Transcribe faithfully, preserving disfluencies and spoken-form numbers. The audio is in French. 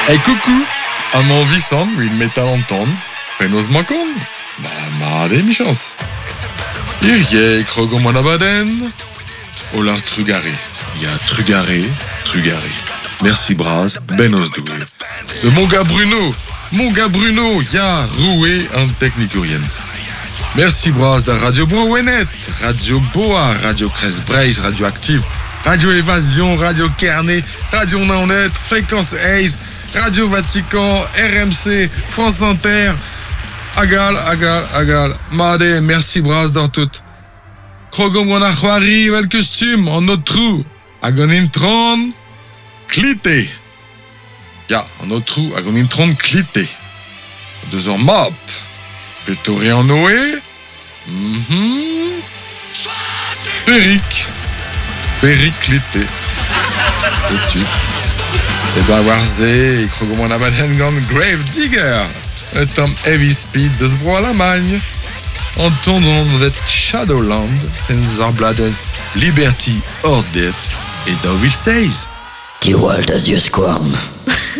Hey coucou, à mon Vicent, il m'est à l'entendre, penos mancon, bah ma des michans. Irie, krogo mon abaden, olar trugaré, ya trugaré, trugaré. Merci Braz, benos doué. De mon gars Bruno, mon gars Bruno, ya roué un technicurien. Merci Braz de Radio Boa Wenet, Radio Boa, Radio Crest Braise, Radio Active, Radio Évasion, Radio Kernet, Radio Naonet, Fréquence Ace, Radio Vatican, R M C, France Inter, Agal, Agal, Agal, Made, merci Braz dans tout. Krogom wana chwari vel costume en notre trou, agonin tron, clité. Ya, en notre trou, agonin tron, clité. Deux heures map, pétoré en Noé, mm-hmm. Péric, périclité. Et-tu? Et ben Warzé, et Krogomon Abadengan, Grave Digger, un Tom Heavy Speed de ce bois à la magne, en tournant dans Shadowland, en Zarbladen, Liberty, Ordef, et Dovil Says. Die World as you squirm.